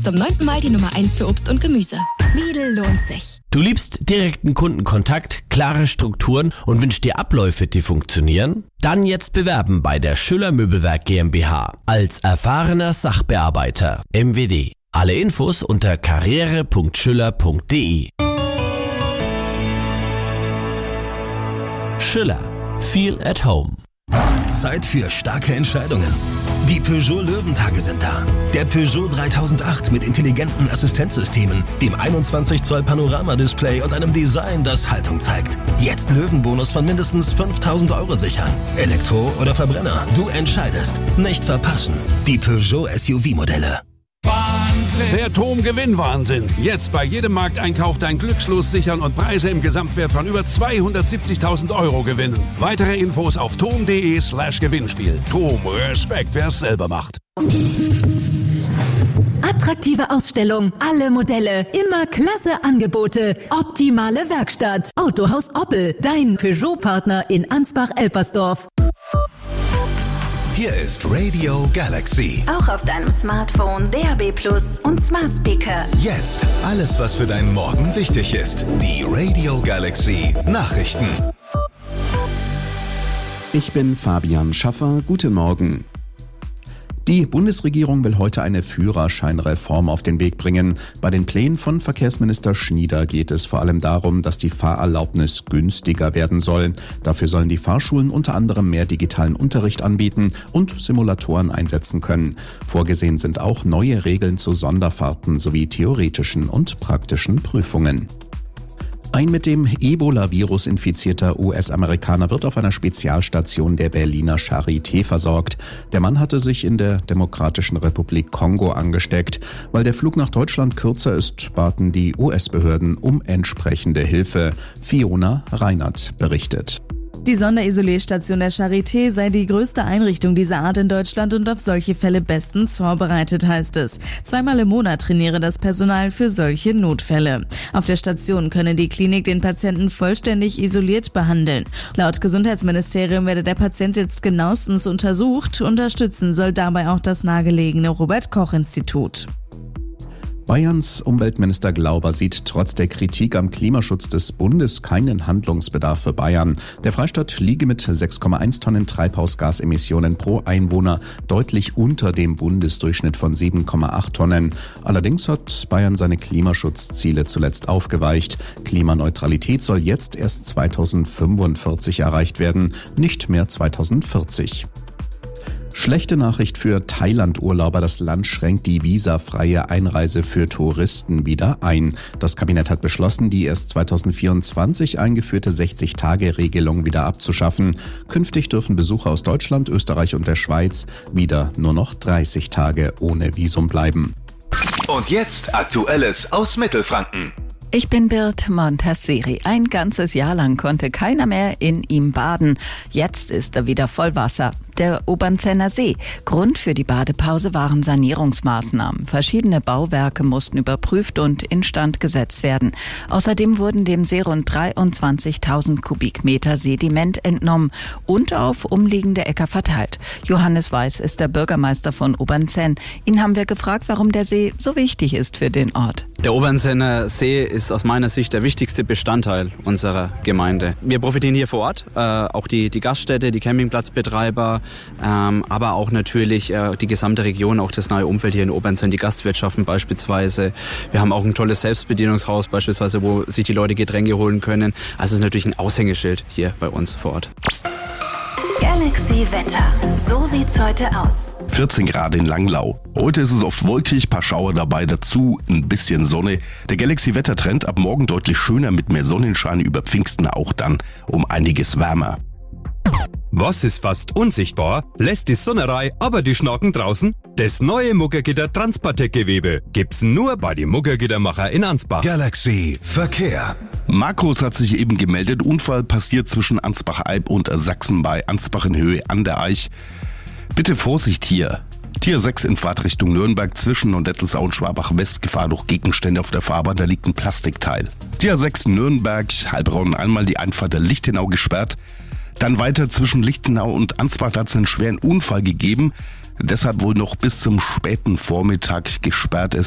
zum 9. Mal die Nummer 1 für Obst und Gemüse. Lidl lohnt sich. Du liebst direkten Kundenkontakt, klare Strukturen und wünschst dir Abläufe, die funktionieren? Dann jetzt bewerben bei der Schüller Möbelwerk GmbH als erfahrener Sachbearbeiter MWD. Alle Infos unter karriere.schüller.de. Schüller. Feel at home. Zeit für starke Entscheidungen. Die Peugeot Löwentage sind da. Der Peugeot 3008 mit intelligenten Assistenzsystemen, dem 21 Zoll Panoramadisplay und einem Design, das Haltung zeigt. Jetzt Löwenbonus von mindestens 5.000 € sichern. Elektro oder Verbrenner, du entscheidest. Nicht verpassen. Die Peugeot SUV-Modelle. Der TOM-Gewinnwahnsinn. Jetzt bei jedem Markteinkauf dein Glückslos sichern und Preise im Gesamtwert von über 270.000 € gewinnen. Weitere Infos auf tom.de/Gewinnspiel. TOM, Respekt, wer es selber macht. Attraktive Ausstellung, alle Modelle, immer klasse Angebote, optimale Werkstatt. Autohaus Oppel, dein Peugeot-Partner in Ansbach-Elpersdorf. Hier ist Radio Galaxy. Auch auf deinem Smartphone, DAB+ und Smart Speaker. Jetzt alles, was für deinen Morgen wichtig ist. Die Radio Galaxy Nachrichten. Ich bin Fabian Schaffer. Guten Morgen. Die Bundesregierung will heute eine Führerscheinreform auf den Weg bringen. Bei den Plänen von Verkehrsminister Schnieder geht es vor allem darum, dass die Fahrerlaubnis günstiger werden soll. Dafür sollen die Fahrschulen unter anderem mehr digitalen Unterricht anbieten und Simulatoren einsetzen können. Vorgesehen sind auch neue Regeln zu Sonderfahrten sowie theoretischen und praktischen Prüfungen. Ein mit dem Ebola-Virus infizierter US-Amerikaner wird auf einer Spezialstation der Berliner Charité versorgt. Der Mann hatte sich in der Demokratischen Republik Kongo angesteckt. Weil der Flug nach Deutschland kürzer ist, baten die US-Behörden um entsprechende Hilfe. Fiona Reinert berichtet. Die Sonderisolierstation der Charité sei die größte Einrichtung dieser Art in Deutschland und auf solche Fälle bestens vorbereitet, heißt es. 2-mal im Monat trainiere das Personal für solche Notfälle. Auf der Station könne die Klinik den Patienten vollständig isoliert behandeln. Laut Gesundheitsministerium werde der Patient jetzt genauestens untersucht. Unterstützen soll dabei auch das nahegelegene Robert-Koch-Institut. Bayerns Umweltminister Glauber sieht trotz der Kritik am Klimaschutz des Bundes keinen Handlungsbedarf für Bayern. Der Freistaat liege mit 6,1 Tonnen Treibhausgasemissionen pro Einwohner deutlich unter dem Bundesdurchschnitt von 7,8 Tonnen. Allerdings hat Bayern seine Klimaschutzziele zuletzt aufgeweicht. Klimaneutralität soll jetzt erst 2045 erreicht werden, nicht mehr 2040. Schlechte Nachricht für Thailand-Urlauber. Das Land schränkt die visafreie Einreise für Touristen wieder ein. Das Kabinett hat beschlossen, die erst 2024 eingeführte 60-Tage-Regelung wieder abzuschaffen. Künftig dürfen Besucher aus Deutschland, Österreich und der Schweiz wieder nur noch 30 Tage ohne Visum bleiben. Und jetzt Aktuelles aus Mittelfranken. Ich bin Bird Montasseri. Ein ganzes Jahr lang konnte keiner mehr in ihm baden. Jetzt ist er wieder voll Wasser. Der Obernzenner See. Grund für die Badepause waren Sanierungsmaßnahmen. Verschiedene Bauwerke mussten überprüft und instand gesetzt werden. Außerdem wurden dem See rund 23.000 Kubikmeter Sediment entnommen und auf umliegende Äcker verteilt. Johannes Weiß ist der Bürgermeister von Obernzenn. Ihn haben wir gefragt, warum der See so wichtig ist für den Ort. Der Obernzenner See ist aus meiner Sicht der wichtigste Bestandteil unserer Gemeinde. Wir profitieren hier vor Ort, auch die Gaststätte, die Campingplatzbetreiber, aber auch natürlich die gesamte Region, auch das nahe Umfeld hier in Obernzenn, die Gastwirtschaften beispielsweise. Wir haben auch ein tolles Selbstbedienungshaus beispielsweise, wo sich die Leute Getränke holen können. Also es ist natürlich ein Aushängeschild hier bei uns vor Ort. Galaxy Wetter. So sieht's heute aus. 14 Grad in Langlau. Heute ist es oft wolkig, paar Schauer dabei, dazu ein bisschen Sonne. Der Galaxy-Wettertrend ab morgen deutlich schöner mit mehr Sonnenschein, über Pfingsten auch dann um einiges wärmer. Was ist fast unsichtbar, lässt die Sonnerei, aber die Schnaken draußen? Das neue Muggergitter Transpartec-Gewebe gibt's nur bei den Muggergittermacher in Ansbach. Galaxy Verkehr. Markus hat sich eben gemeldet. Unfall passiert zwischen Ansbach-Alb und Sachsen bei Ansbach in Höhe an der Eich. Bitte Vorsicht hier. Tier 6 in Fahrtrichtung Nürnberg zwischen Neudettelsau und Schwabach-West. Gefahr durch Gegenstände auf der Fahrbahn, da liegt ein Plastikteil. Tier 6 Nürnberg, Heilbronn einmal die Einfahrt der Lichtenau gesperrt. Dann weiter zwischen Lichtenau und Ansbach, da hat es einen schweren Unfall gegeben. Deshalb wohl noch bis zum späten Vormittag gesperrt.